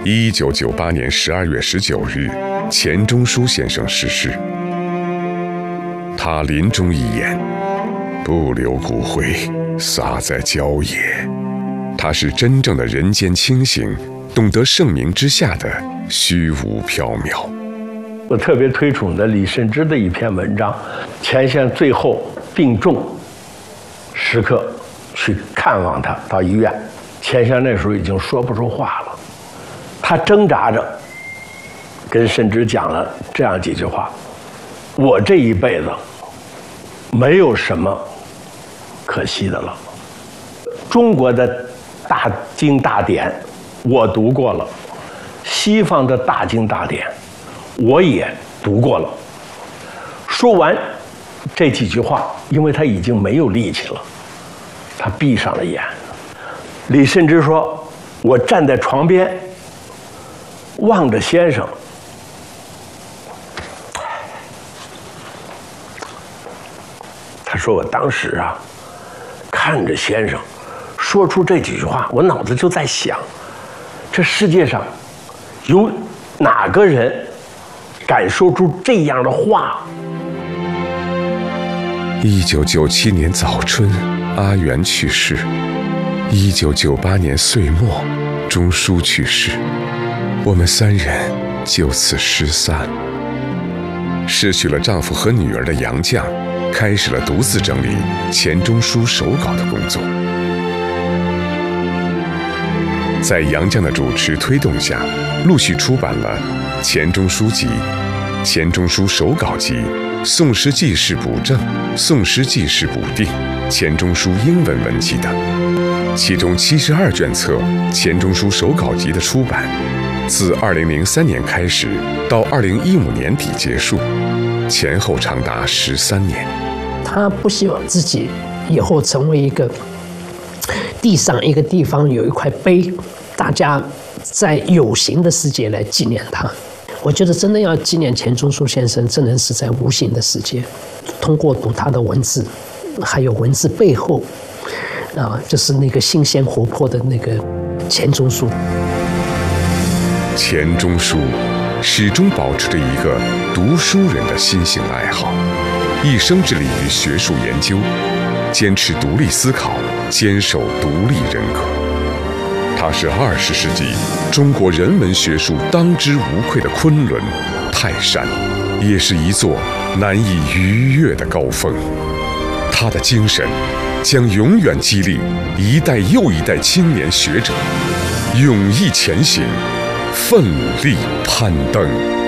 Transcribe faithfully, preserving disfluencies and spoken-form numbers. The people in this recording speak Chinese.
一九九八年十二月十九日，钱钟书先生逝世。他临终遗言：不留骨灰，撒在郊野。他是真正的人间清醒，懂得盛名之下的虚无缥缈。 我特别推崇的李慎之的一篇文章，钱先生最后病重时刻去看望他，到医院，钱先生那时候已经说不出话了，他挣扎着跟慎之讲了这样几句话：我这一辈子没有什么可惜的了，中国的大经大典我读过了，西方的大经大典我也读过了。说完这几句话，因为他已经没有力气了，他闭上了眼。李慎之说：我站在床边望着先生，他说我当时啊看着先生说出这几句话，我脑子就在想，这世界上有哪个人敢说出这样的话？ 一九九七年早春，阿元去世；一九九八年岁末，钟书去世。我们三人就此失散。失去了丈夫和女儿的杨绛，开始了独自整理钱钟书手稿的工作。在杨绛的主持推动下，陆续出版了《钱钟书集》《钱钟书手稿集》《宋诗纪事补正》《宋诗纪事补订》《钱钟书英文文集》等。其中七十二卷册《钱钟书手稿集》的出版，自二零零三年开始到二零一五年底结束，前后长达十三年。 他不希望自己以后成为一个地上一个地方有一块碑，大家在有形的世界来纪念他。我觉得真的要纪念钱钟书先生，真的是在无形的世界，通过读他的文字，还有文字背后啊，就是那个新鲜活泼的那个钱钟书。 钱钟书始终保持着一个读书人的新型爱好，一生致力于学术研究，坚持独立思考，坚守独立人格。他是二十世纪中国人文学术当之无愧的昆仑、泰山，也是一座难以逾越的高峰。他的精神将永远激励一代又一代青年学者勇毅前行，奋力攀登。